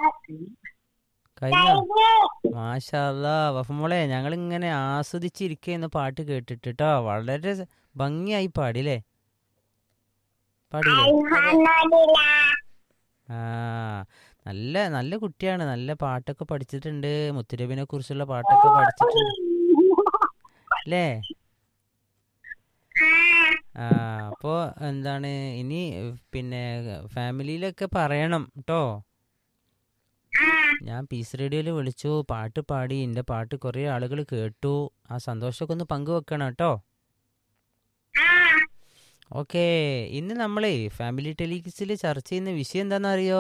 കഴിഞ്ഞോ? മാഷാ അല്ലാ. വഫമോളെ ഞങ്ങളിങ്ങനെ ആസ്വദിച്ചിരിക്കുന്ന പാട്ട് കേട്ടിട്ട് ട്ടോ. വളരെ ഭംഗിയായി പാടില്ലേ? പാടിയില്ലേ? ആ, നല്ല നല്ല കുട്ടിയാണ്. നല്ല പാട്ടൊക്കെ പഠിച്ചിട്ടുണ്ട്. മുത്തുനബിനെ കുറിച്ചുള്ള പാട്ടൊക്കെ പഠിച്ചിട്ടുണ്ട് അല്ലേ? ആ, അപ്പോൾ എന്താണ് ഇനി പിന്നെ ഫാമിലിയിലൊക്കെ പറയണം കേട്ടോ. ഞാൻ പീസ് റേഡിയോയിൽ വിളിച്ചു, പാട്ട് പാടി, എൻ്റെ പാട്ട് കുറേ ആളുകൾ കേട്ടു. ആ സന്തോഷമൊക്കെ ഒന്ന് പങ്കുവെക്കണം കേട്ടോ. ഓക്കെ, ഇന്ന് നമ്മളെ ഫാമിലി ടെലിക്സിൽ ചർച്ച ചെയ്യുന്ന വിഷയം എന്താണെന്നറിയോ?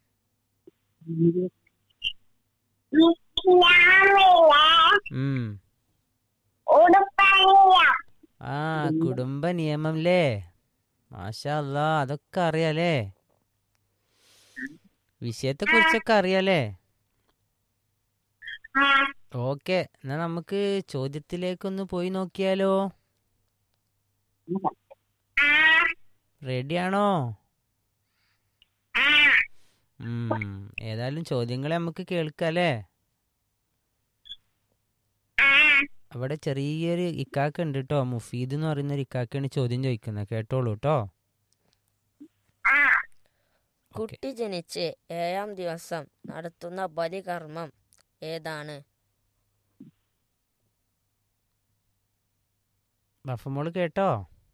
ആ, കുടുംബ നിയമം അല്ലേ? മാഷാ അല്ലാ, അതൊക്കെ അറിയാലേ? വിഷയത്തെ കുറിച്ചൊക്കെ അറിയാലേ? ഓക്കെ, എന്നാ നമുക്ക് ചോദ്യത്തിലേക്കൊന്ന് പോയി നോക്കിയാലോ? റെഡിയാണോ? ഏതായാലും ചോദ്യങ്ങളെ നമുക്ക് കേൾക്കാല്ലേ? അവിടെ ചെറിയൊരു ഇക്കാക്ക ഉണ്ട് കേട്ടോ. മുഫീദ് എന്ന് പറയുന്ന ഒരു ഇക്കാക്കയാണ് ചോദ്യം ചോദിക്കുന്നത്. കേട്ടോളൂ കേട്ടോ. കുട്ടി ജനിച്ച് 7-ാം ദിവസം നടത്തുന്ന ബലികർമ്മം ഏതാണ്? ബഫമോള് കേട്ടോ?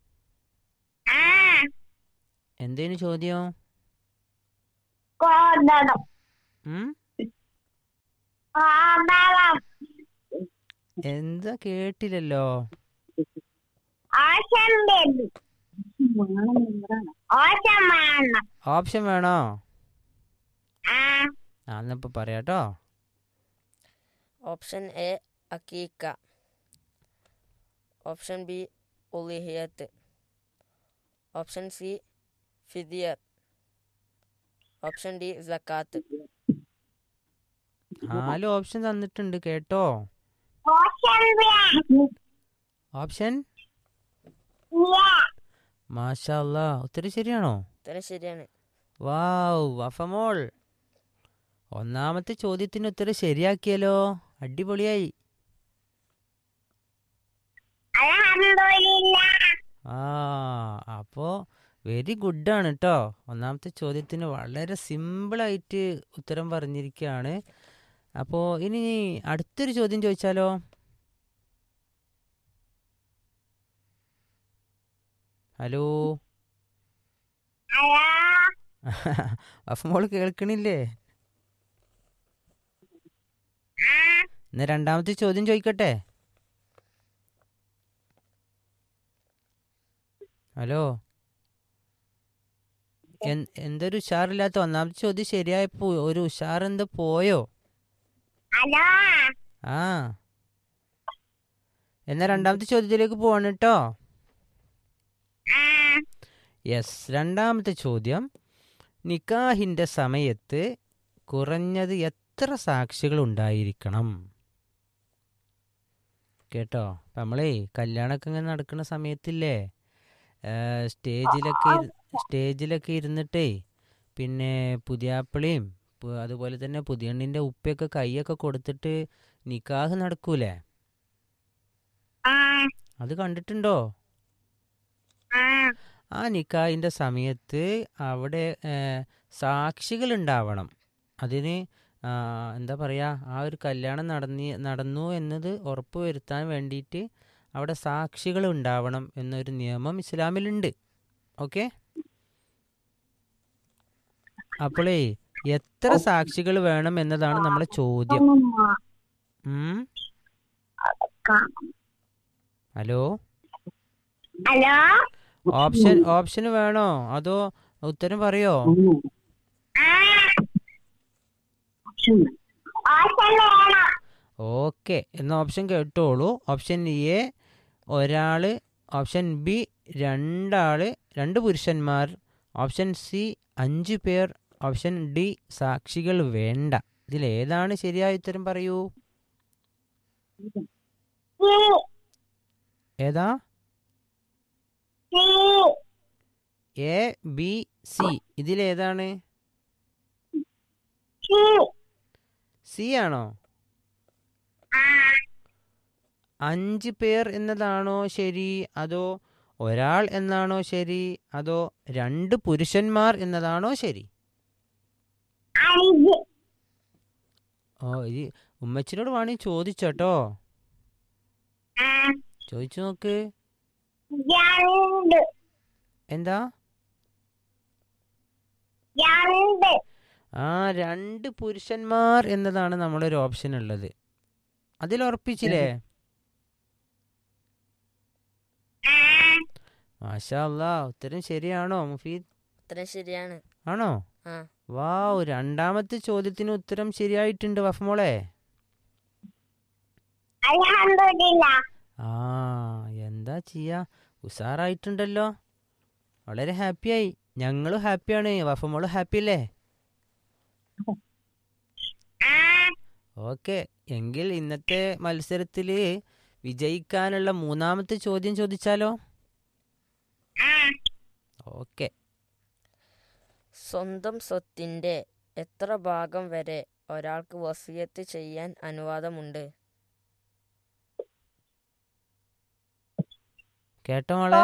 എന്തേനു ചോദ്യം? എന്താ കേട്ടില്ലല്ലോ? ഓപ്ഷൻ വേണോ? എന്നാ പറയാട്ടോ. Option A അക്കീക്ക, option B ഉളിഹിയത്ത്, option C ഫിദിയർ, option D zakat. 4 option തന്നിട്ടുണ്ട് കേട്ടോ. ഓപ്ഷൻ മാഷാ അല്ലാ, ഉത്തരം ശരിയാണോ? ഉത്തരം ശരിയാണ്. വാവ്, വഫമോൾ ഒന്നാമത്തെ ചോദ്യത്തിന് ഉത്തരം ശരിയാക്കിയല്ലോ. അടിപൊളിയായി. ആ, അപ്പോ വെരി ഗുഡാണ് കേട്ടോ. ഒന്നാമത്തെ ചോദ്യത്തിന് വളരെ സിമ്പിളായിട്ട് ഉത്തരം പറഞ്ഞിരിക്കുകയാണ്. അപ്പോൾ ഇനി അടുത്തൊരു ചോദ്യം ചോദിച്ചാലോ? ഹലോ, അഫമോള് കേൾക്കണില്ലേ? എന്നാ രണ്ടാമത്തെ ചോദ്യം ചോദിക്കട്ടെ. ഹലോ, എന്തൊരു ഉഷാറില്ലാത്ത? ഒന്നാമത്തെ ചോദ്യം ശരിയായപ്പോ ഒരു ഉഷാറെന്താ പോയോ? ആ, എന്നാ രണ്ടാമത്തെ ചോദ്യത്തിലേക്ക് പോവാണ് കേട്ടോ. യെസ്, രണ്ടാമത്തെ ചോദ്യം. നിക്കാഹിൻ്റെ സമയത്ത് കുറഞ്ഞത് എത്ര സാക്ഷികൾ ഉണ്ടായിരിക്കണം? കേട്ടോ, അപ്പം നമ്മളേ കല്യാണമൊക്കെ ഇങ്ങനെ നടക്കുന്ന സമയത്തില്ലേ, സ്റ്റേജിലൊക്കെ ഇരുന്നിട്ടേ പിന്നെ പുതിയാപ്പിളയും അതുപോലെ തന്നെ പുതിയണ്ണിൻ്റെ ഉപ്പയൊക്കെ കൈയൊക്കെ കൊടുത്തിട്ട് നിക്കാഹ് നടക്കൂലേ? അത് കണ്ടിട്ടുണ്ടോ? ആ നിക്കാഹിൻ്റെ സമയത്ത് അവിടെ സാക്ഷികൾ ഉണ്ടാവണം. അതിന് എന്താ പറയുക, ആ ഒരു കല്യാണം നടന്നു എന്നത് ഉറപ്പ് വരുത്താൻ വേണ്ടിയിട്ട് അവിടെ സാക്ഷികൾ ഉണ്ടാവണം എന്നൊരു നിയമം ഇസ്ലാമിലുണ്ട്. ഓക്കെ, അപ്പോളേ എത്ര സാക്ഷികൾ വേണം എന്നതാണ് നമ്മളെ ചോദ്യം. ഹലോ, ഓപ്ഷൻ വേണോ അതോ ഉത്തരം പറയോ? ഓക്കെ, എന്ന ഓപ്ഷൻ കേട്ടോളൂ. ഓപ്ഷൻ എ ഒരാള്, ഓപ്ഷൻ ബി 2 ആള്, 2 പുരുഷന്മാർ, ഓപ്ഷൻ സി 5 പേർ, ഓപ്ഷൻ ഡി സാക്ഷികൾ വേണ്ട. ഇതിലേതാണ് ശരിയായ ഉത്തരം പറയൂ? ഏതാ? എ ബി സി, ഇതിലേതാണ്? സി ആണോ? 5 പേർ എന്നതാണോ ശരി, അതോ ഒരാൾ എന്നാണോ ശരി, അതോ 2 പുരുഷന്മാർ എന്നതാണോ ശരി? ഓ, ഈ ഉമ്മച്ചിനോട് വേണമെങ്കിൽ ചോദിച്ചോട്ടോ, ചോദിച്ചു നോക്ക്. എന്താ? ആ, 2 പുരുഷന്മാർ എന്നതാണ് നമ്മളൊരു ഓപ്ഷൻ ഉള്ളത്. അതിൽ ഉറപ്പിച്ചില്ലേ? മാഷാ അല്ലാ, ഉത്തരം ശരിയാണോ മുഫീദ്? ഉത്തരം ശരിയാണ്. ആണോ? ആ വാവ്, രണ്ടാമത്തെ ചോദ്യത്തിന് ഉത്തരം ശരിയായിട്ടുണ്ട് വഫമോളെ. ആ, എന്താ ചെയ്യാ, ഉഷാറായിട്ടുണ്ടല്ലോ, വളരെ ഹാപ്പിയായി. ഞങ്ങളും ഹാപ്പിയാണ്. വഫമോള് ഹാപ്പി അല്ലേ? ഓക്കെ, എങ്കിൽ ഇന്നത്തെ മത്സരത്തിൽ വിജയിക്കാനുള്ള 3ാമത്തെ ചോദ്യം ചോദിച്ചാലോ? ഓക്കെ. സ്വന്തം സ്വത്തിന്റെ എത്ര ഭാഗം വരെ ഒരാൾക്ക് വസിയത്ത് ചെയ്യാൻ അനുവാദമുണ്ട്? കേട്ടോ മോളെ?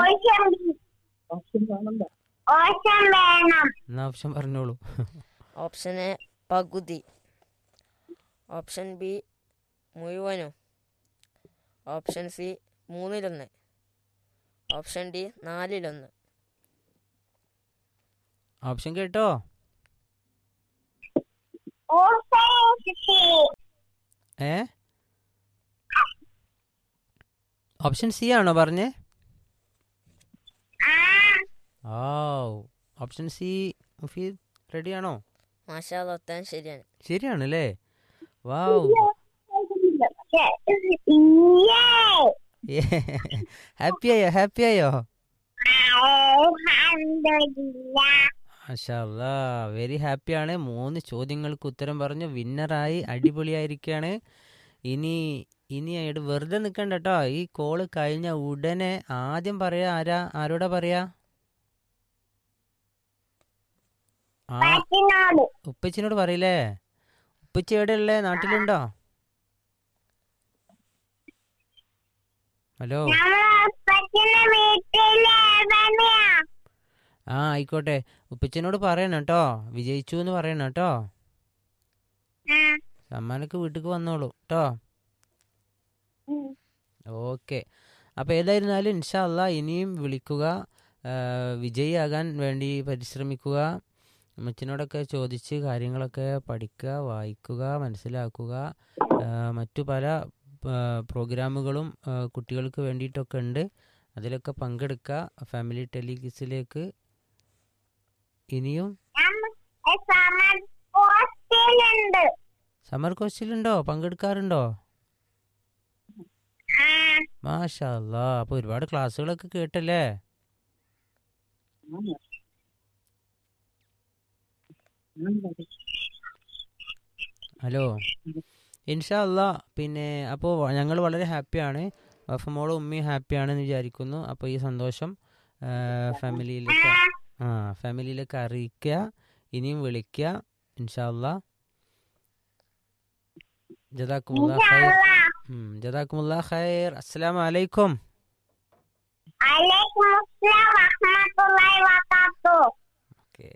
എന്നാ ഓപ്ഷൻ പറഞ്ഞോളൂ. ഓപ്ഷൻ എ പകുതി, ഓപ്ഷൻ ബി മുഴുവനും, option C 1/3, option D 4/1. Option കേട്ടോ? ഏ, ഓപ്ഷൻ സി ആണോ പറഞ്ഞേ? ഓ, ഓപ്ഷൻ സി. മുഫീദ് റെഡിയാണോ? മാഷാ അല്ലാ, ഉത്തരം ശരിയാണ്. ശരിയാണല്ലേ? വാവ്, ഹാപ്പിയായോ? ഹാപ്പിയായോ? മാഷാ അല്ലാ, വെരി ഹാപ്പിയാണ്. 3 ചോദ്യങ്ങൾക്ക് ഉത്തരം പറഞ്ഞു, വിന്നറായി, അടിപൊളിയായിരിക്കുകയാണ്. ഇനി ആയിട്ട് വെറുതെ നിൽക്കണ്ട കേട്ടോ. ഈ കോള് കഴിഞ്ഞ ഉടനെ ആദ്യം പറയാ ആരോടാ പറയാ? ഉപ്പച്ചിനോട് പറയില്ലേ? ഉപ്പച്ചി എവിടെയുള്ളേ? നാട്ടിലുണ്ടോ? ഹലോ. ആ, ആയിക്കോട്ടെ, ഉപ്പച്ചിനോട് പറയണം കേട്ടോ, വിജയിച്ചു എന്ന് പറയണം കേട്ടോ. സമ്മാനക്ക് വീട്ടിലേക്ക് വന്നോളൂ കേട്ടോ. ഓക്കെ, അപ്പോൾ ഏതായിരുന്നാലും ഇൻഷാ അല്ലാ ഇനിയും വിളിക്കുക, വിജയിയാകാൻ വേണ്ടി പരിശ്രമിക്കുക. അമ്മച്ചിനോടൊക്കെ ചോദിച്ച് കാര്യങ്ങളൊക്കെ പഠിക്കുക, വായിക്കുക, മനസ്സിലാക്കുക. മറ്റു പല പ്രോഗ്രാമുകളും കുട്ടികൾക്ക് വേണ്ടിയിട്ടൊക്കെ ഉണ്ട്, അതിലൊക്കെ പങ്കെടുക്കുക. ഫാമിലി ടെലികിസിലേക്ക് ഇനിയും സമ്മർ കോഴ്സിലുണ്ടോ? പങ്കെടുക്കാറുണ്ടോ? മാഷാ അല്ലാ, അപ്പോൾ ഒരുപാട് ക്ലാസ്സുകളൊക്കെ കേട്ടല്ലേ? ഹലോ. ഇൻഷാ അല്ലാ, പിന്നെ അപ്പോൾ ഞങ്ങൾ വളരെ ഹാപ്പിയാണ്, വഫമോളും ഉമ്മയും ഹാപ്പിയാണെന്ന് വിചാരിക്കുന്നു. അപ്പോൾ ഈ സന്തോഷം ഫാമിലിയിലേക്ക് അറിയിക്കുക, ഇനിയും വിളിക്കുക ഇൻഷാ അല്ലാ. ജസാക്കുമുല്ലാഹ് ഖൈർ. ജസാക്കുമുല്ലാഹ് ഖൈർ. അസ്സലാമു അലൈക്കും. ഓക്കെ,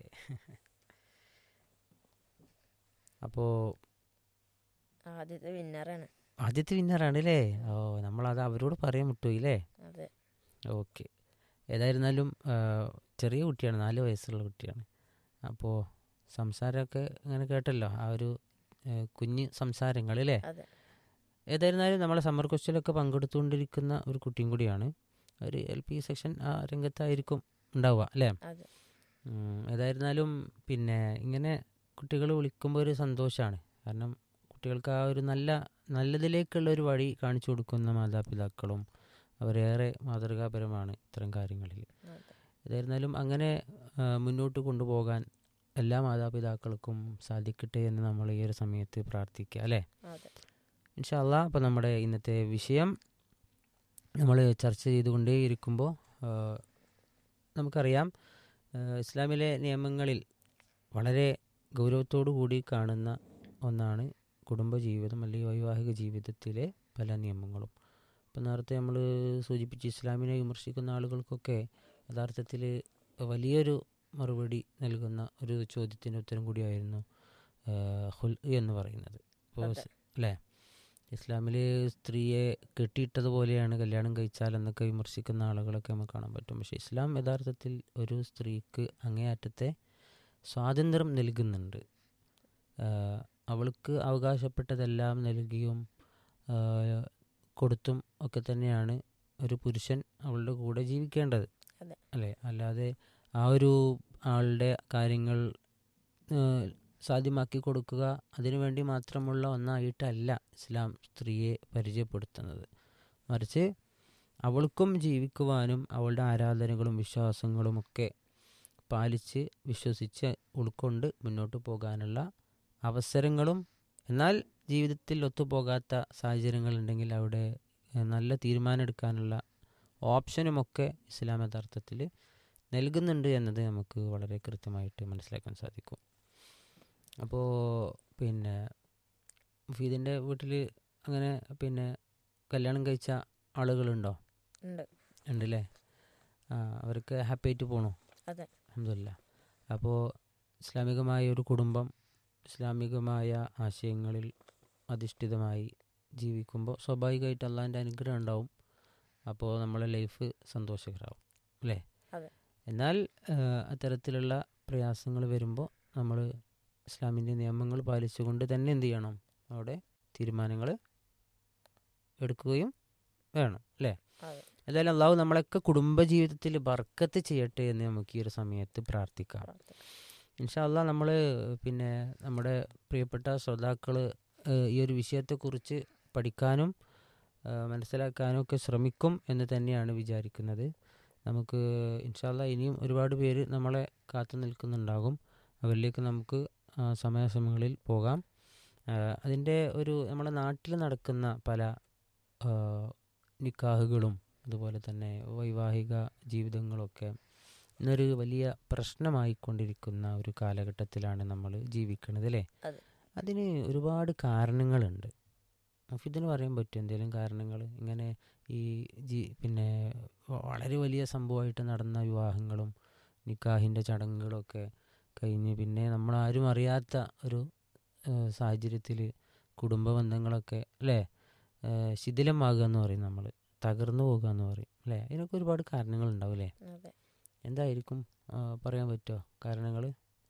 അപ്പോൾ ആദ്യത്തെ വിന്നറാണ്. ആദ്യത്തെ വിന്നറാണ് അല്ലേ? ഓ, നമ്മളത് അവരോട് പറയാൻ വിട്ടുപോയില്ലേ? അതെ. ഓക്കെ, ഏതായിരുന്നാലും ചെറിയ കുട്ടിയാണ്, 4 വയസ്സുള്ള കുട്ടിയാണ്. അപ്പോൾ സംസാരമൊക്കെ അങ്ങനെ കേട്ടല്ലോ, ആ ഒരു കുഞ്ഞ് സംസാരങ്ങൾ അല്ലേ? ഏതായിരുന്നാലും നമ്മളെ സമ്മർ ക്വസ്റ്റ്യനിലൊക്കെ പങ്കെടുത്തുകൊണ്ടിരിക്കുന്ന ഒരു കുട്ടിയും കൂടിയാണ്. ഒരു LP സെക്ഷൻ ആ രംഗത്തായിരിക്കും ഉണ്ടാവുക അല്ലേ? ഏതായിരുന്നാലും പിന്നെ ഇങ്ങനെ കുട്ടികൾ വിളിക്കുമ്പോൾ ഒരു സന്തോഷമാണ്. കാരണം കുട്ടികൾക്ക് ആ ഒരു നല്ലതിലേക്കുള്ള ഒരു വഴി കാണിച്ചു കൊടുക്കുന്ന മാതാപിതാക്കളും അവരേറെ മാതൃകാപരമാണ് ഇത്തരം കാര്യങ്ങളിൽ. ഏതായിരുന്നാലും അങ്ങനെ മുന്നോട്ട് കൊണ്ടുപോകാൻ എല്ലാ മാതാപിതാക്കൾക്കും സാധിക്കട്ടെ എന്ന് നമ്മൾ ഈ ഒരു സമയത്ത് പ്രാർത്ഥിക്കുക അല്ലേ? ഇൻഷാ അല്ലാ. അപ്പോൾ നമ്മുടെ ഇന്നത്തെ വിഷയം നമ്മൾ ചർച്ച ചെയ്തുകൊണ്ടേയിരിക്കുമ്പോൾ നമുക്കറിയാം, ഇസ്ലാമിലെ നിയമങ്ങളിൽ വളരെ ഗൗരവത്തോടു കൂടി കാണുന്ന ഒന്നാണ് കുടുംബജീവിതം അല്ലെങ്കിൽ വൈവാഹിക ജീവിതത്തിലെ പല നിയമങ്ങളും. ഇപ്പം നേരത്തെ നമ്മൾ സൂചിപ്പിച്ച് ഇസ്ലാമിനെ വിമർശിക്കുന്ന ആളുകൾക്കൊക്കെ യഥാർത്ഥത്തിൽ വലിയൊരു മറുപടി നൽകുന്ന ഒരു ചോദ്യത്തിൻ്റെ ഉത്തരം കൂടിയായിരുന്നു ഹുൽ എന്ന് പറയുന്നത്. ഇപ്പോൾ അതെ. അല്ലേ, ഇസ്ലാമിൽ സ്ത്രീയെ കെട്ടിയിട്ടതുപോലെയാണ് കല്യാണം കഴിച്ചാൽ എന്നൊക്കെ വിമർശിക്കുന്ന ആളുകളൊക്കെ നമുക്ക് കാണാൻ പറ്റും. പക്ഷേ ഇസ്ലാം യഥാർത്ഥത്തിൽ ഒരു സ്ത്രീക്ക് അങ്ങേയറ്റത്തെ സ്വാതന്ത്ര്യം നൽകുന്നുണ്ട്. അവൾക്ക് അവകാശപ്പെട്ടതെല്ലാം നൽകിയും കൊടുത്തും ഒക്കെ തന്നെയാണ് ഒരു പുരുഷൻ അവളുടെ കൂടെ ജീവിക്കേണ്ടത്. അതെ. അല്ലേ, അല്ലാതെ ആ ഒരു ആളുടെ കാര്യങ്ങൾ സാധ്യമാക്കി കൊടുക്കുക അതിനുവേണ്ടി മാത്രമുള്ള ഒന്നായിട്ടല്ല ഇസ്ലാം സ്ത്രീയെ പരിചയപ്പെടുത്തുന്നത്. മറിച്ച് അവൾക്കും ജീവിക്കുവാനും അവളുടെ ആരാധനകളും വിശ്വാസങ്ങളുമൊക്കെ പാലിച്ച് വിശ്വസിച്ച് ഉൾക്കൊണ്ട് മുന്നോട്ട് പോകാനുള്ള അവസരങ്ങളും, എന്നാൽ ജീവിതത്തിൽ ഒത്തുപോകാത്ത സാഹചര്യങ്ങളുണ്ടെങ്കിൽ അവിടെ നല്ല തീരുമാനം എടുക്കാനുള്ള ഓപ്ഷനുമൊക്കെ ഇസ്ലാം യഥാർത്ഥത്തിൽ നൽകുന്നുണ്ട് എന്നത് നമുക്ക് വളരെ കൃത്യമായിട്ട് മനസ്സിലാക്കാൻ സാധിക്കും. അപ്പോൾ പിന്നെ മുഫീദിൻ്റെ വീട്ടിൽ അങ്ങനെ പിന്നെ കല്യാണം കഴിച്ച ആളുകളുണ്ടോ? ഉണ്ട്. ഉണ്ടല്ലേ. അവർക്ക് ഹാപ്പി ആയിട്ട് പോകണോ? അതെ. അൽഹംദുലില്ലാ. അപ്പോൾ ഇസ്ലാമികമായ ഒരു കുടുംബം ഇസ്ലാമികമായ ആശയങ്ങളിൽ അധിഷ്ഠിതമായി ജീവിക്കുമ്പോൾ സ്വാഭാവികമായിട്ട് അള്ളാഹിൻ്റെ അനുഗ്രഹം ഉണ്ടാവും. അപ്പോൾ നമ്മളെ ലൈഫ് സന്തോഷകരമാവും അല്ലേ. അതെ. എന്നാൽ അത്തരത്തിലുള്ള പ്രയാസങ്ങൾ വരുമ്പോൾ നമ്മൾ ഇസ്ലാമിൻ്റെ നിയമങ്ങൾ പാലിച്ചുകൊണ്ട് തന്നെ എന്ത് ചെയ്യണം, അവിടെ തീരുമാനങ്ങൾ എടുക്കുകയും വേണം അല്ലേ. അതെ. എന്തായാലും അള്ളാഹു നമ്മളൊക്കെ കുടുംബജീവിതത്തിൽ ബർക്കത്ത് ചെയ്യട്ടെ എന്ന് നമുക്ക് ഈ ഒരു സമയത്ത് പ്രാർത്ഥിക്കാം. ഇൻഷാ അള്ളാഹ് നമ്മൾ പിന്നെ നമ്മുടെ പ്രിയപ്പെട്ട ശ്രോതാക്കൾ ഈ ഒരു വിഷയത്തെക്കുറിച്ച് പഠിക്കാനും മനസ്സിലാക്കാനും ഒക്കെ ശ്രമിക്കും എന്ന് തന്നെയാണ് വിചാരിക്കുന്നത്. നമുക്ക് ഇൻഷാ അള്ളാഹ് ഇനിയും ഒരുപാട് പേര് നമ്മളെ കാത്തു നിൽക്കുന്നുണ്ടാകും. അവരിലേക്ക് നമുക്ക് സമയാസമയങ്ങളിൽ പോകാം. അതിൻ്റെ ഒരു നമ്മുടെ നാട്ടിൽ നടക്കുന്ന പല നിക്കാഹുകളും അതുപോലെ തന്നെ വൈവാഹിക ജീവിതങ്ങളൊക്കെ ഇന്നൊരു വലിയ പ്രശ്നമായിക്കൊണ്ടിരിക്കുന്ന ഒരു കാലഘട്ടത്തിലാണ് നമ്മൾ ജീവിക്കുന്നത് അല്ലേ. അതിന് ഒരുപാട് കാരണങ്ങളുണ്ട്. മുഫീദിന് പറയാൻ പറ്റും എന്തെങ്കിലും കാരണങ്ങൾ? ഇങ്ങനെ ഈ പിന്നെ വളരെ വലിയ സംഭവമായിട്ട് നടന്ന വിവാഹങ്ങളും നിക്കാഹിൻ്റെ ചടങ്ങുകളൊക്കെ കഴിഞ്ഞ് പിന്നെ നമ്മളാരും അറിയാത്ത ഒരു സാഹചര്യത്തിൽ കുടുംബ ബന്ധങ്ങളൊക്കെ അല്ലേ ശിഥിലമാകുക എന്ന് പറയും, നമ്മൾ തകർന്നു പോകുക എന്ന് പറയും അല്ലേ. അതിനൊക്കെ ഒരുപാട് കാരണങ്ങളുണ്ടാവും അല്ലേ. എന്തായിരിക്കും പറയാൻ പറ്റുമോ കാരണങ്ങൾ?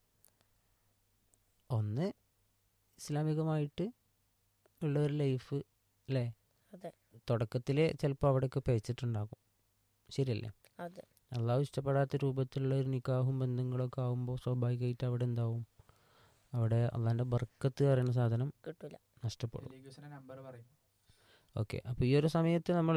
ഒന്ന്, ഇസ്ലാമികമായിട്ട് ഉള്ള ഒരു ലൈഫ് അല്ലേ. തുടക്കത്തിൽ ചിലപ്പോൾ അവിടെയൊക്കെ പേച്ചിട്ടുണ്ടാകും, ശരിയല്ലേ. അള്ളാഹു ഇഷ്ടപ്പെടാത്ത രൂപത്തിലുള്ള ഒരു നിക്കാഹും ബന്ധങ്ങളൊക്കെ ആകുമ്പോൾ സ്വാഭാവികമായിട്ട് അവിടെ എന്താവും, അവിടെ അള്ളാഹിൻ്റെ ബർക്കത്ത് പറയുന്ന സാധനം കിട്ടില്ല, നഷ്ടപ്പെടും. ഓക്കെ. അപ്പോൾ ഈ ഒരു സമയത്ത് നമ്മൾ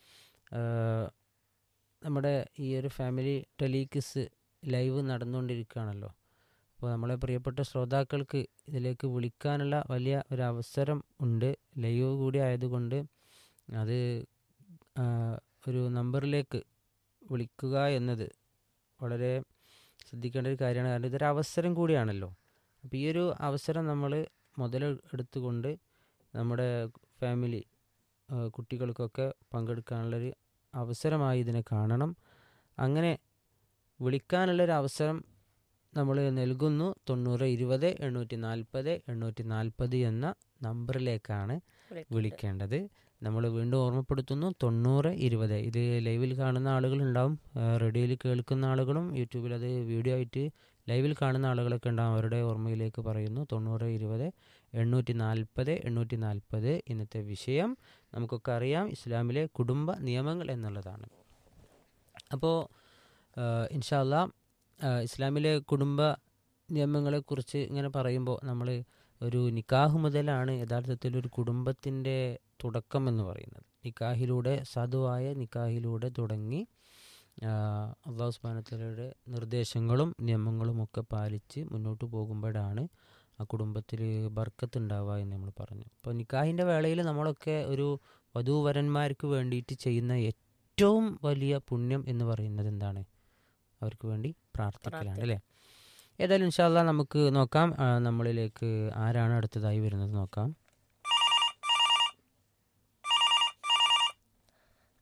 നമ്മുടെ ഈ ഒരു ഫാമിലി ടെലികിസ് ലൈവ് നടന്നുകൊണ്ടിരിക്കുകയാണല്ലോ. അപ്പോൾ നമ്മളെ പ്രിയപ്പെട്ട ശ്രോതാക്കൾക്ക് ഇതിലേക്ക് വിളിക്കാനുള്ള വലിയ ഒരു അവസരം ഉണ്ട്. ലൈവ് കൂടി ആയതുകൊണ്ട് അത് ഒരു നമ്പറിലേക്ക് വിളിക്കുക എന്നത് വളരെ ശ്രദ്ധിക്കേണ്ട ഒരു കാര്യമാണ്. കാരണം ഇതൊരു അവസരം കൂടിയാണല്ലോ. അപ്പോൾ ഈ ഒരു അവസരം നമ്മൾ മുതലെടുത്തുകൊണ്ട് നമ്മുടെ ഫാമിലി കുട്ടികൾക്കൊക്കെ പങ്കെടുക്കാനുള്ളൊരു അവസരമായി ഇതിനെ കാണണം. അങ്ങനെ വിളിക്കാനുള്ളൊരു അവസരം നമ്മൾ നൽകുന്നു. 9020 840 840 എന്ന നമ്പറിലേക്കാണ് വിളിക്കേണ്ടത്. നമ്മൾ വീണ്ടും ഓർമ്മപ്പെടുത്തുന്നു, 9020. ഇത് ലൈവിൽ കാണുന്ന ആളുകളുണ്ടാവും, റേഡിയോയിൽ കേൾക്കുന്ന ആളുകളും യൂട്യൂബിൽ അത് വീഡിയോ ആയിട്ട് ലൈവിൽ കാണുന്ന ആളുകളൊക്കെ ഉണ്ടാവും. അവരുടെ ഓർമ്മയിലേക്ക് പറയുന്നു, 9020 840 840. ഇന്നത്തെ വിഷയം നമുക്കൊക്കെ അറിയാം, ഇസ്ലാമിലെ കുടുംബ നിയമങ്ങൾ എന്നുള്ളതാണ്. അപ്പോൾ ഇൻഷാ അല്ലാഹ് ഇസ്ലാമിലെ കുടുംബ നിയമങ്ങളെക്കുറിച്ച് ഇങ്ങനെ പറയുമ്പോൾ നമ്മൾ ഒരു നിക്കാഹ് മുതലാണ് യഥാർത്ഥത്തിൽ ഒരു കുടുംബത്തിൻ്റെ തുടക്കം എന്ന് പറയുന്നത്. നിക്കാഹിലൂടെ, സാധുവായ നിക്കാഹിലൂടെ തുടങ്ങി അല്ലാഹു സുബ്ഹാനഹു വ തആലയുടെ നിർദ്ദേശങ്ങളും നിയമങ്ങളും ഒക്കെ പാലിച്ച് മുന്നോട്ട് പോകുമ്പോഴാണ് ആ കുടുംബത്തിൽ ബർക്കത്ത് ഉണ്ടാവുക എന്ന് നമ്മൾ പറഞ്ഞു. അപ്പോൾ നിക്കാഹിൻ്റെ വേളയിൽ നമ്മളൊക്കെ ഒരു വധൂവരന്മാർക്ക് വേണ്ടിയിട്ട് ചെയ്യുന്ന ഏറ്റവും വലിയ പുണ്യം എന്ന് പറയുന്നത് എന്താണ്? അവർക്ക് വേണ്ടി പ്രാർത്ഥിക്കലാണ് അല്ലേ. ഏതായാലും ഇൻഷാ അല്ലാഹ് നമുക്ക് നോക്കാം നമ്മളിലേക്ക് ആരാണ് അടുത്തതായി വരുന്നത് നോക്കാം.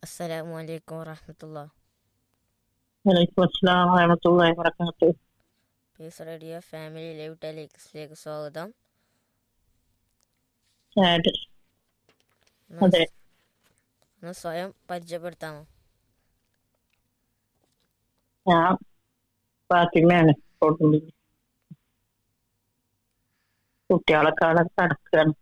അസ്സലാമു അലൈക്കും വറഹ്മത്തുള്ളാഹി. വലൈക്കും അസ്സലാം വറഹ്മത്തുള്ളാഹി വബറകാതുഹു. പീസ് റേഡിയോ ഫാമിലി ലൈവ് ടെലിക്സിലേക്ക് സ്വാഗതം. ആഡ്. ഒന്ന് അതെ, ഒന്ന് സ്വയം പരിചയപ്പെടുത്താമോ? ഞാൻ ഫാത്തിമയാണ്. കൊടുമ്പി കുട്ടികളൊക്കെ അവിടെ കിടക്കുകയാണ്.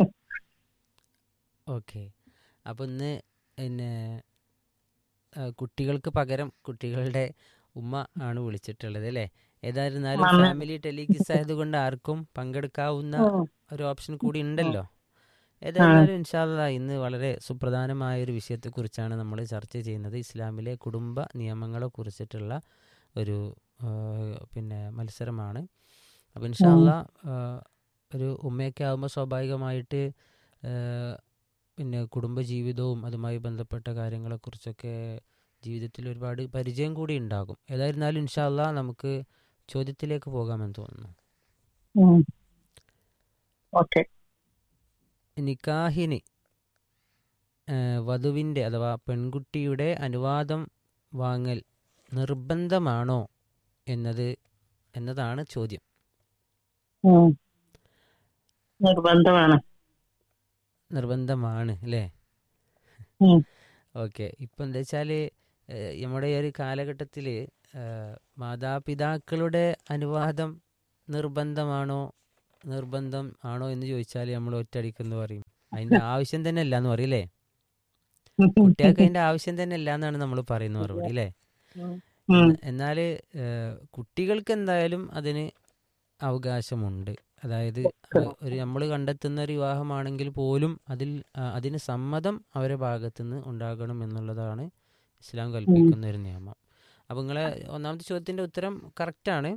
ഓക്കെ. അപ്പോൾ ഇന്ന് പിന്നെ കുട്ടികൾക്ക് പകരം കുട്ടികളുടെ ഉമ്മ ആണ് വിളിച്ചിട്ടുള്ളത് അല്ലേ? ഏതായിരുന്നാലും മമ്മ. ഫാമിലി ടെലികിസ് ആയതുകൊണ്ട് ആർക്കും പങ്കെടുക്കാവുന്ന ഉം, ഒരു ഓപ്ഷൻ കൂടി ഉണ്ടല്ലോ. ഉം. ഏതായിരുന്നാലും ഇൻഷാല്ലാ ഇന്ന് വളരെ സുപ്രധാനമായ ഒരു വിഷയത്തെക്കുറിച്ചാണ് നമ്മൾ ചർച്ച ചെയ്യുന്നത്. ഇസ്ലാമിലെ കുടുംബ നിയമങ്ങളെ കുറിച്ചിട്ടുള്ള ഒരു പിന്നെ മത്സരമാണ്. അപ്പോൾ ഇൻഷാല്ലാ ഒരു ഉമ്മയൊക്കെ ആകുമ്പോൾ സ്വാഭാവികമായിട്ട് പിന്നെ കുടുംബജീവിതവും അതുമായി ബന്ധപ്പെട്ട കാര്യങ്ങളെക്കുറിച്ചൊക്കെ ജീവിതത്തിൽ ഒരുപാട് പരിചയം കൂടി ഉണ്ടാകും. ഏതായിരുന്നാലും ഇൻഷാല്ലാ നമുക്ക് ചോദ്യത്തിലേക്ക് പോകാമെന്ന് തോന്നുന്നു. ഉം. ഓക്കെ. നിക്കാഹിന് വധുവിൻ്റെ അഥവാ പെൺകുട്ടിയുടെ അനുവാദം വാങ്ങൽ നിർബന്ധമാണോ എന്നതാണ് ചോദ്യം. ഉം. നിർബന്ധമാണ്. നിർബന്ധമാണ് അല്ലേ? ഉം. ഓക്കെ. ഇപ്പം എന്താ വെച്ചാൽ നമ്മുടെ ഈ ഒരു കാലഘട്ടത്തിൽ മാതാപിതാക്കളുടെ അനുവാദം നിർബന്ധം ആണോ എന്ന് ചോദിച്ചാൽ നമ്മൾ ഒറ്റയടിക്കെന്ന് പറയും അതിൻ്റെ ആവശ്യം തന്നെ അല്ല എന്ന് പറയും അല്ലേ? കുട്ടികൾക്ക് അതിൻ്റെ ആവശ്യം തന്നെ അല്ല എന്നാണ് നമ്മൾ പറയുന്ന മറുപടി അല്ലേ? ഉം. എന്നാൽ കുട്ടികൾക്ക് എന്തായാലും അതിന് അവകാശമുണ്ട്. അതായത് ഒരു നമ്മൾ കണ്ടെത്തുന്ന ഒരു വിവാഹമാണെങ്കിൽ പോലും അതിന് സമ്മതം അവരുടെ ഭാഗത്തുനിന്ന് ഉണ്ടാകണം എന്നുള്ളതാണ് ഇസ്ലാം കൽപ്പിക്കുന്ന ഒരു നിയമം. അപ്പോൾ നിങ്ങളെ ഒന്നാമത്തെ ചോദ്യത്തിൻ്റെ ഉത്തരം കറക്റ്റാണ്.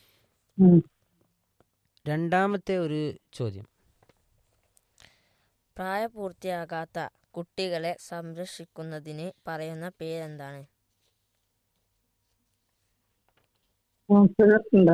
രണ്ടാമത്തെ ഒരു ചോദ്യം, പ്രായപൂർത്തിയാകാത്ത കുട്ടികളെ സംരക്ഷിക്കുന്നതിന് പറയുന്ന പേരെന്താണ്? ഉണ്ടോ?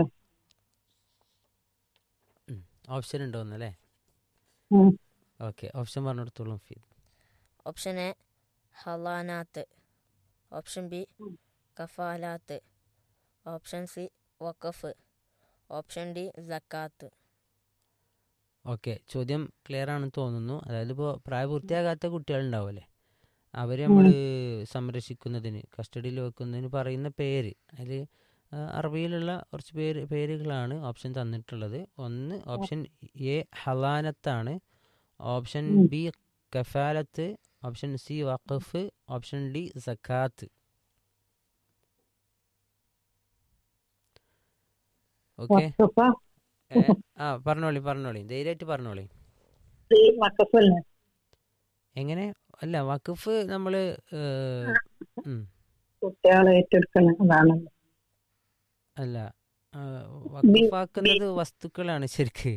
Option ഉണ്ടോന്നല്ലേ? Okay, option പറഞ്ഞെടുത്തോളൂ ഫീദ്. Option A ഹലാനാത്ത്, option B കഫാലാത്ത്, option C Waqf, option D zakat. Okay, ചോദ്യം ക്ലിയർ ആണെന്ന് തോന്നുന്നു. അതായത് ഇപ്പോൾ പ്രായപൂർത്തിയാകാത്ത കുട്ടികളുണ്ടാവുമല്ലേ, അവർ നമ്മൾ സംരക്ഷിക്കുന്നതിന് കസ്റ്റഡിയിൽ വെക്കുന്നതിന് പറയുന്ന പേര്, അതിൽ അറബിയിലുള്ള കുറച്ച് പേരുകളാണ് ഓപ്ഷൻ തന്നിട്ടുള്ളത്. ഒന്ന് option A ഹലാനത്താണ്, option B കഫാലത്ത്, option C Waqf, option D zakat. Okay, പറഞ്ഞോളി ധൈര്യമായിട്ട് പറഞ്ഞോളി. എങ്ങനെ? അല്ല, വഖഫ് നമ്മൾ കുട്ടികളെ ഏറ്റെടുക്കണം, അതാണല്ലോ. അല്ല, വഖഫാക്കുന്നത് വസ്തുക്കളാണ് ശരിക്ക്.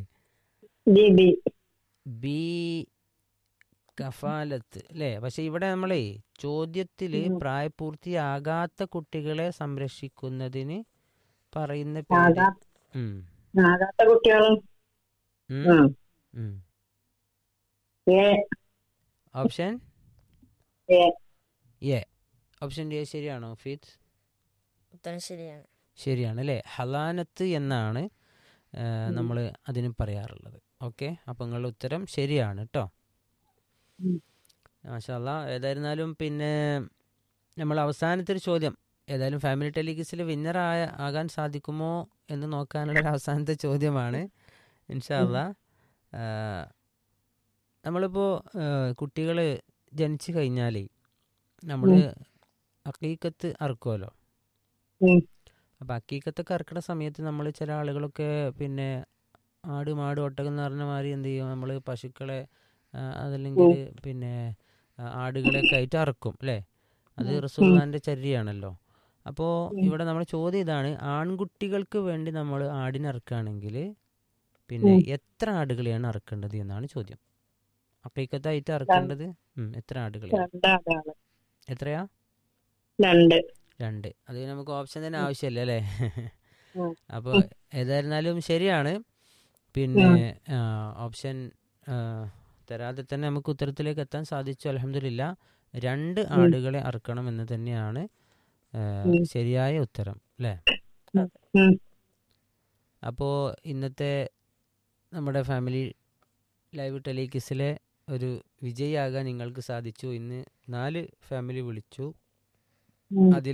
ബി കഫാലത്ത് അല്ലേ? പക്ഷെ ഇവിടെ നമ്മളെ ചോദ്യത്തിൽ പ്രായപൂർത്തിയാകാത്ത കുട്ടികളെ സംരക്ഷിക്കുന്നതിന് പറയുന്ന പേര് കുട്ടികളും ഓപ്ഷൻ എ. ഓപ്ഷൻ എ ശരിയാണോ ഫീത്ത്? ഉത്തരം ശരിയാണ്. ശരിയാണ് അല്ലേ? ഹലാനത്ത് എന്നാണ് നമ്മൾ അതിന് പറയാറുള്ളത്. ഓക്കെ, അപ്പം നിങ്ങളുടെ ഉത്തരം ശരിയാണ് കേട്ടോ. മാഷാ അല്ലാ. ഏതായിരുന്നാലും പിന്നെ നമ്മൾ അവസാനത്തെ ഒരു ചോദ്യം, ഏതായാലും ഫാമിലി ടെലികിസിൽ വിന്നർ ആകാൻ സാധിക്കുമോ എന്ന് നോക്കാനുള്ള ഒരു അവസാനത്തെ ചോദ്യമാണ് ഇൻഷാ അല്ലാ. നമ്മളിപ്പോൾ കുട്ടികൾ ജനിച്ചു കഴിഞ്ഞാൽ നമ്മൾ അക്കീക്കത്ത് അറുക്കുമല്ലോ. അപ്പം അക്കീക്കത്തൊക്കെ അറുക്കുന്ന സമയത്ത് നമ്മൾ ചില ആളുകളൊക്കെ പിന്നെ ആട് മാട് ഒട്ടകം എന്ന് പറഞ്ഞ മാതിരി എന്ത് ചെയ്യും, നമ്മൾ പശുക്കളെ അതല്ലെങ്കിൽ പിന്നെ ആടുകളെയൊക്കെ ആയിട്ട് അറക്കും അല്ലേ? അത് റസൂലുള്ളാഹിന്റെ ചര്യയാണല്ലോ. അപ്പോൾ ഇവിടെ നമ്മുടെ ചോദ്യം ഇതാണ്, ആൺകുട്ടികൾക്ക് വേണ്ടി നമ്മൾ ആടിനെ അറക്കുകയാണെങ്കിൽ പിന്നെ എത്ര ആടുകളെയാണ് അറക്കേണ്ടത് എന്നാണ് ചോദ്യം. അക്കീക്കത്തായിട്ട് അറക്കേണ്ടത് എത്ര ആടുകളെയാണ്? എത്രയാ? 2. അത് നമുക്ക് ഓപ്ഷൻ തന്നെ ആവശ്യമില്ല അല്ലേ? അപ്പോൾ ഏതായിരുന്നാലും ശരിയാണ്. പിന്നെ ഓപ്ഷൻ തരാതെ തന്നെ നമുക്ക് ഉത്തരത്തിലേക്ക് എത്താൻ സാധിച്ചു, അൽഹംദുലില്ലാ. 2 ആടുകളെ അറുക്കണം എന്ന് തന്നെയാണ് ശരിയായ ഉത്തരം അല്ലേ? ഉം. അപ്പോൾ ഇന്നത്തെ നമ്മുടെ ഫാമിലി ലൈവ് ടെലികിസിലെ ഒരു വിജയിയാകാൻ നിങ്ങൾക്ക് സാധിച്ചു. ഇന്ന് 4 ഫാമിലി വിളിച്ചു. ഉം. അതിൽ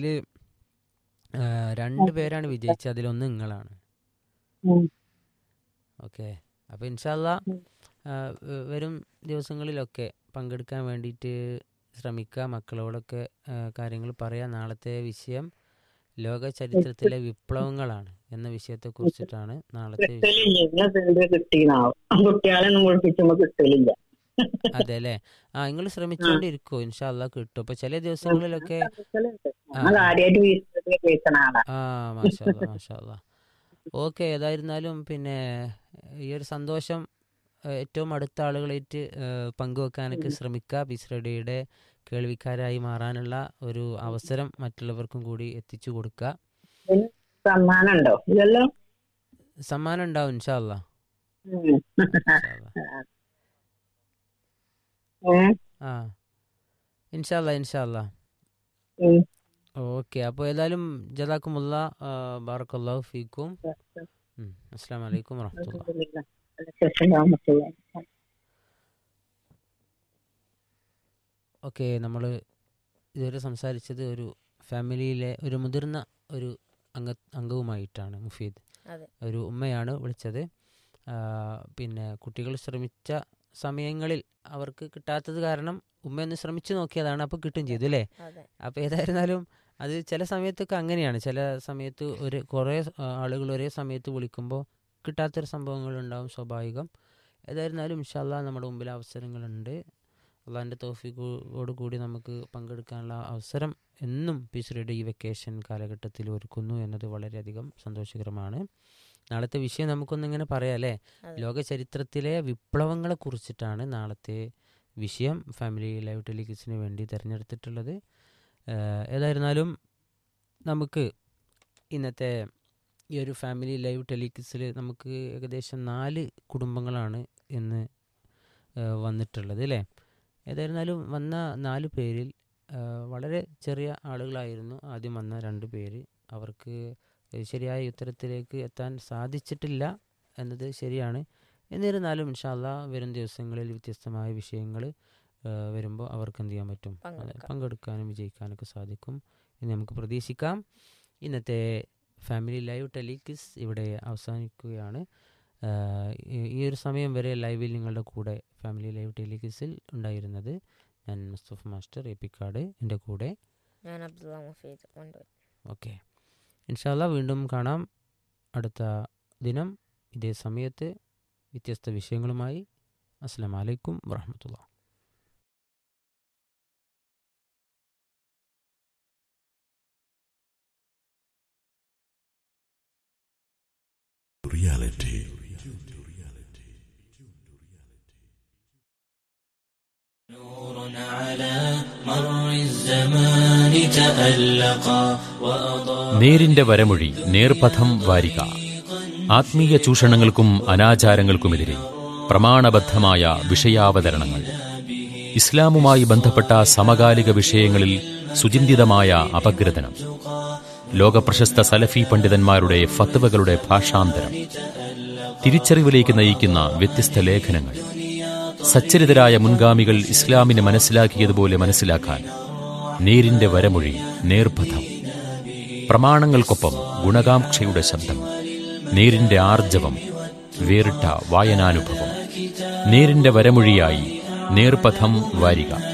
2 പേരാണ് വിജയിച്ചത്. അതിലൊന്ന് നിങ്ങളാണ്. ഉം. ഓക്കെ. അപ്പോൾ ഇൻഷാല്ലാ വരും ദിവസങ്ങളിലൊക്കെ പങ്കെടുക്കാൻ വേണ്ടിയിട്ട് ശ്രമിക്കുക. മക്കളോടൊക്കെ കാര്യങ്ങൾ പറയാം. നാളത്തെ വിഷയം ലോക ചരിത്രത്തിലെ വിപ്ലവങ്ങളാണ് എന്ന വിഷയത്തെക്കുറിച്ചിട്ടാണ് നാളത്തെ വിഷയം. കിട്ടലില്ല. ഇന്നത് കിട്ടീനാവും. കുട്ടികളെയൊന്നും കുളിപ്പിച്ചുമ്പോ കിട്ടലില്ല. അതെ അല്ലേ? നിങ്ങൾ ശ്രമിച്ചുകൊണ്ടിരിക്കുമോ? ഇൻഷാല്ലാ കിട്ടും. അപ്പോൾ ചില ദിവസങ്ങളിലൊക്കെ ഞങ്ങൾ ആദ്യമായിട്ട് വീട്ടിൽ കേൾക്കണ ആളാ. മാഷാല്ലാ മാഷാല്ലാ. ഓക്കെ. ഏതായിരുന്നാലും പിന്നെ ഈ ഒരു സന്തോഷം ഏറ്റവും അടുത്ത ആളുകളായിട്ട് പങ്കുവെക്കാനൊക്കെ ശ്രമിക്കുക. പീസ് റേഡിയോയുടെ കേൾവിക്കാരായി മാറാനുള്ള ഒരു അവസരം മറ്റുള്ളവർക്കും കൂടി എത്തിച്ചു കൊടുക്കുക. സമ്മാനം ഉണ്ടോ? ഇതെല്ലാം സമ്മാനം ഉണ്ടാവും ഇൻഷാല്ലാ. ഇൻഷാല്ലാ ഇൻഷാല്ലാ. ഓക്കെ. അപ്പോൾ ഏതായാലും ജസാക്കുമുല്ലാ, ബാറക്കല്ലാഹു ഫീക്കും. അസ്സലാമു അലൈക്കും വറഹ്മത്തുള്ളാഹി. ഓക്കെ. നമ്മൾ ഇതുവരെ സംസാരിച്ചത് ഒരു ഫാമിലിയിലെ ഒരു മുതിർന്ന ഒരു അംഗവുമായിട്ടാണ്. മുഫീദ് ഒരു ഉമ്മയാണ് വിളിച്ചത്. പിന്നെ കുട്ടികൾ ശ്രമിച്ച സമയങ്ങളിൽ അവർക്ക് കിട്ടാത്തത് കാരണം ഉമ്മയൊന്ന് ശ്രമിച്ചു നോക്കിയതാണ്. അപ്പോൾ കിട്ടും ചെയ്തു അല്ലേ? അപ്പോൾ ഏതായിരുന്നാലും അത് ചില സമയത്തൊക്കെ അങ്ങനെയാണ്. ചില സമയത്ത് കുറേ ആളുകൾ ഒരേ സമയത്ത് വിളിക്കുമ്പോൾ കിട്ടാത്തൊരു സംഭവങ്ങളുണ്ടാവും, സ്വാഭാവികം. ഏതായിരുന്നാലും ഇൻഷാല്ലാ നമ്മുടെ മുമ്പിൽ അവസരങ്ങളുണ്ട്. അള്ളാഹിൻ്റെ തൗഫീഖോട് കൂടി നമുക്ക് പങ്കെടുക്കാനുള്ള അവസരം എന്നും പീസ് റേഡിയോ ഈ വെക്കേഷൻ കാലഘട്ടത്തിൽ ഒരുക്കുന്നു എന്നത് വളരെയധികം സന്തോഷകരമാണ്. നാളത്തെ വിഷയം നമുക്കൊന്നിങ്ങനെ പറയാം അല്ലേ? ലോക ചരിത്രത്തിലെ വിപ്ലവങ്ങളെ കുറിച്ചിട്ടാണ് നാളത്തെ വിഷയം ഫാമിലി ലൈവ് ടെലികിസിന് വേണ്ടി തിരഞ്ഞെടുത്തിട്ടുള്ളത്. ഏതായിരുന്നാലും നമുക്ക് ഇന്നത്തെ ഈ ഒരു ഫാമിലി ലൈവ് ടെലികിസിൽ നമുക്ക് ഏകദേശം 4 കുടുംബങ്ങളാണ് ഇന്ന് വന്നിട്ടുള്ളത് അല്ലേ? ഏതായിരുന്നാലും വന്ന 4 പേരിൽ വളരെ ചെറിയ ആളുകളായിരുന്നു ആദ്യം വന്ന 2 പേര്. അവർക്ക് ശരിയായ ഉത്തരത്തിലേക്ക് എത്താൻ സാധിച്ചിട്ടില്ല എന്നത് ശരിയാണ്. എന്നിരുന്നാലും ഇൻഷാല്ലാ വരും ദിവസങ്ങളിൽ വ്യത്യസ്തമായ വിഷയങ്ങൾ വരുമ്പോൾ അവർക്ക് എന്ത് ചെയ്യാൻ പറ്റും? പങ്കെടുക്കാനും വിജയിക്കാനൊക്കെ സാധിക്കും എന്ന് നമുക്ക് പ്രതീക്ഷിക്കാം. ഇന്നത്തെ ഫാമിലി ലൈവ് ടെലികിസ് ഇവിടെ അവസാനിക്കുകയാണ്. ഈ ഒരു സമയം വരെ ലൈവിൽ നിങ്ങളുടെ കൂടെ ഫാമിലി ലൈവ് ടെലികിസിൽ ഉണ്ടായിരുന്നത് ഞാൻ മുസ്തഫ മാസ്റ്റർ എപ്പിക്കാട്, എൻ്റെ കൂടെ ഞാൻ അബ്ദുള്ള മുഫീദ്. ഓക്കെ. ഇൻഷാല്ലാ വീണ്ടും കാണാം അടുത്ത ദിനം ഇതേ സമയത്ത് വ്യത്യസ്ത വിഷയങ്ങളുമായി. അസ്സലാമു അലൈക്കും വറഹ്മത്തുള്ളാഹി. Reality. نور على مر الزمان تألقا وأضاء നേരിന്റെ വരമൊഴി നേർപഥം വാരിക. ആത്മീയ ചൂഷണങ്ങൾക്കും അനാചാരങ്ങൾക്കുമെതിരെ പ്രമാണബദ്ധമായ വിഷയാവതരണങ്ങൾ. ഇസ്ലാമുമായി ബന്ധപ്പെട്ട സമകാലിക വിഷയങ്ങളിൽ സുചിന്തിതമായ അപഗ്രഥനം. ലോകപ്രശസ്ത സലഫി പണ്ഡിതന്മാരുടെ ഫത്വകളുടെ ഭാഷാന്തരം. തിരിച്ചറിവിലേക്ക് നയിക്കുന്ന വ്യത്യസ്ത ലേഖനങ്ങൾ. സച്ചരിതരായ മുൻഗാമികൾ ഇസ്ലാമിനെ മനസ്സിലാക്കിയതുപോലെ മനസ്സിലാക്കാൻ നേരിന്റെ വരമൊഴി നേർപഥം. പ്രമാണങ്ങൾക്കൊപ്പം ഗുണകാംക്ഷയുടെ ശബ്ദം. നേരിന്റെ ആർജവം, വേറിട്ട വായനാനുഭവം. നേരിന്റെ വരമൊഴിയായി നേർപഥം വാരിക.